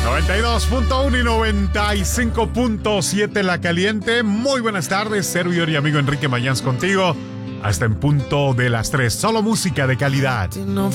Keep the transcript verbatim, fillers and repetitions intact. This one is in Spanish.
noventa y dos punto uno y noventa y cinco punto siete La Caliente. Muy buenas tardes, servidor y amigo Enrique Mayans contigo hasta en punto de las tres. Solo música de calidad.